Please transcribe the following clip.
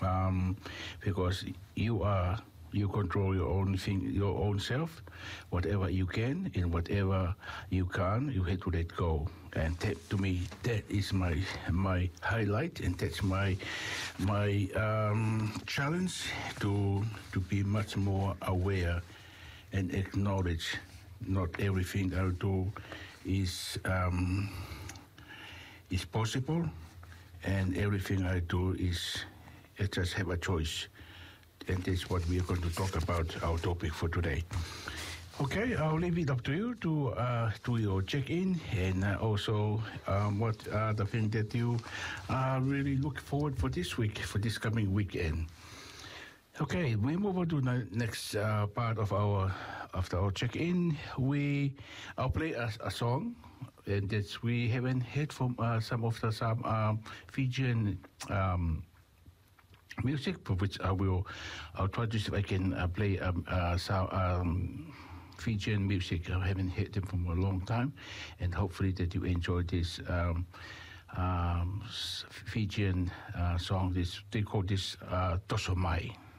because you control your own thing, your own self. Whatever you can and whatever you can't, you have to let go. And to me, that is my highlight, and that's my challenge to be much more aware and acknowledge not everything I do is possible, and everything I do is I just have a choice. And that's what we are going to talk about, our topic for today. Okay, I'll leave it up to you to do your check-in, and also what are the things that you really look forward for this week, for this coming weekend. Okay, we move on to the next part of our after our check-in. I'll play a song, and that's we haven't heard from some Fijian music, for which I'll try to see if I can play Fijian music. I haven't heard them from a long time, and hopefully that you enjoy this Fijian song. They call this Tosomai.